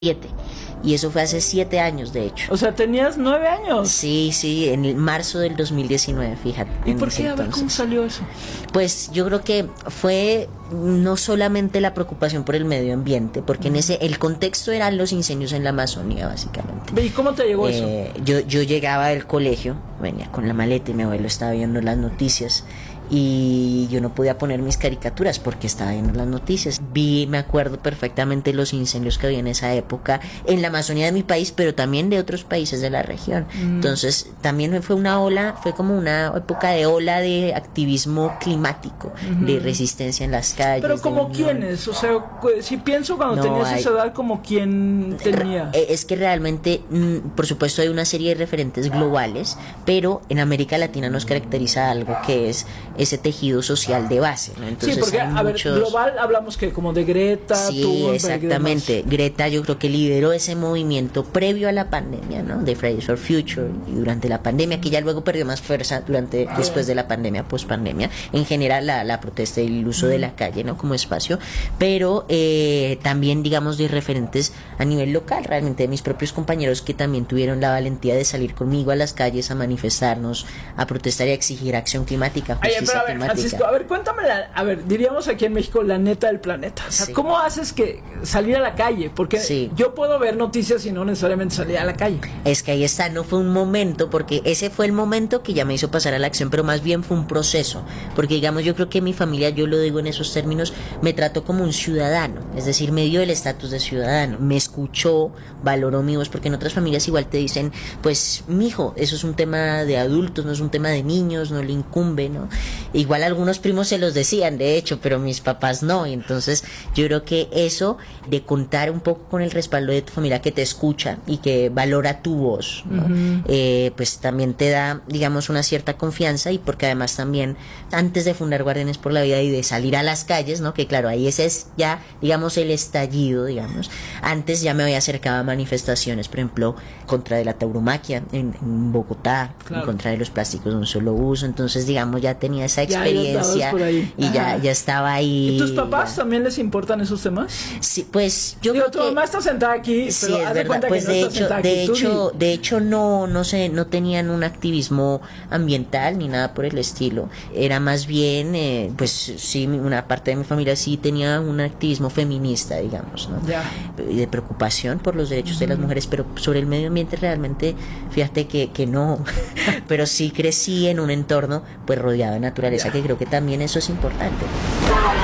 Y eso fue hace 7 años, de hecho. O sea, tenías 9 años. Sí, en el marzo del 2019, fíjate. ¿Y por qué? A ver, ¿cómo salió eso? Pues yo creo que fue no solamente la preocupación por el medio ambiente, porque en el contexto eran los incendios en la Amazonía, básicamente. ¿Y cómo te llegó eso? Yo llegaba del colegio, venía con la maleta y mi abuelo estaba viendo las noticias. Y yo no podía poner mis caricaturas porque estaba viendo las noticias. Me acuerdo perfectamente los incendios que había en esa época en la Amazonía de mi país, pero también de otros países de la región. Entonces también fue una ola, fue como una época de ola de activismo climático, de resistencia en las calles. Pero ¿como quiénes? O sea, si pienso cuando tenías esa edad, ¿como quién tenía? Es que realmente, por supuesto hay una serie de referentes globales, pero en América Latina nos caracteriza algo que es ese tejido social de base, ¿no? Entonces, sí, porque, a ver, global hablamos que como de Greta, sí, exactamente. Greta yo creo que lideró ese movimiento previo a la pandemia, ¿no? De Fridays for Future, y durante la pandemia, que ya luego perdió más fuerza después de la pandemia, post-pandemia. En general, la protesta y el uso de la calle, ¿no? Como espacio, pero también, digamos, de referentes a nivel local, realmente, de mis propios compañeros que también tuvieron la valentía de salir conmigo a las calles a manifestarnos, a protestar y a exigir acción climática, justicia pero a ver, climática. Francisco, a ver, cuéntame, diríamos aquí en México, la neta del planeta. O sea, Sí. ¿cómo haces que salir a la calle? Porque yo puedo ver noticias y no necesariamente salir a la calle. Es que ahí está, no fue un momento, porque ese fue el momento que ya me hizo pasar a la acción, pero más bien fue un proceso. Porque digamos, yo creo que mi familia, yo lo digo en esos términos, me trató como un ciudadano, es decir, me dio el estatus de ciudadano, me escuchó, valoró mi voz, porque en otras familias igual te dicen, pues, mijo, eso es un tema de adultos, no es un tema de niños, no le incumbe, ¿no? Igual algunos primos se los decían, de hecho, pero mis papás no, y entonces yo creo que eso de contar un poco con el respaldo de tu familia que te escucha y que valora tu voz, ¿no? Pues también te da, digamos, una cierta confianza, y porque además también antes de fundar Guardianes por la Vida y de salir a las calles, ¿no? Que claro, ahí ese es ya, digamos, el estallido, digamos. Antes ya me había acercado a manifestaciones, por ejemplo, contra de la tauromaquia en Bogotá, en contra de los plásticos de un solo uso, entonces digamos ya tenía esa experiencia y ya estaba ahí. ¿Y tus papás también les importan esos temas? Sí, pues yo creo tu mamá está sentada aquí, pero sí, haz de cuenta pues que no está sentada aquí. de hecho no sé, no tenían un activismo ambiental ni nada por el estilo. Era más bien, pues sí, una parte de mi familia sí tenía un activismo feminista, digamos, ¿no? De preocupación por los derechos de las mujeres, pero sobre el medio ambiente realmente, fíjate que no, pero sí crecí en un entorno pues rodeado de naturaleza, que creo que también eso es importante.